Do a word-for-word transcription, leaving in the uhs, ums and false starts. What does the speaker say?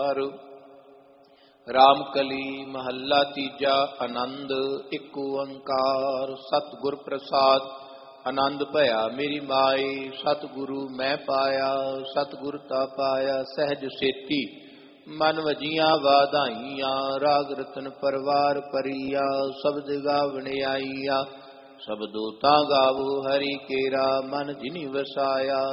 ਵਿਚਾਰ। ਰਾਮ ਕਲੀ ਮਹੱਲਾ ਤੀਜਾ। ਆਨੰਦ ਇੱਕ ਓੰਕਾਰ। ਸਤਿਗੁਰ ਪ੍ਰਸਾਦ ਆਨੰਦ ਭਇਆ ਮੇਰੀ ਮਾਈ। ਸਤਿਗੁਰੂ ਮੈਂ ਪਾਇਆ, ਸਤਿਗੁਰ ਤਾ ਪਾਇਆ ਸਹਿਜ ਸੇਤੀ। ਮਨ ਵਜੀਆਂ ਵਾਧਾਈਆਂ, ਰਾਗ ਰਤਨ ਪਰਵਾਰ ਪਰੀਆ। ਸ਼ਬਦ ਗਾਵਣ ਆਈਆ, ਸ਼ਬਦੋ ਤਾਂ ਗਾਵੋ ਹਰੀ ਕੇਰਾ। ਮਨ ਜਿਨੀ ਵਸਾਇਆ,